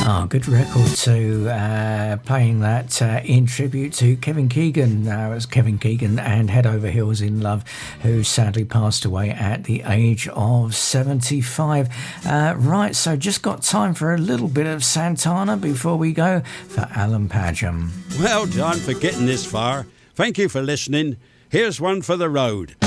Oh, good record too. Playing that in tribute to Kevin Keegan. It was Kevin Keegan and Head Over Heels in Love, who sadly passed away at the age of 75. Right, so just got time for a little bit of Santana before we go for Alan Padgham. Well done for getting this far. Thank you for listening. Here's one for the road.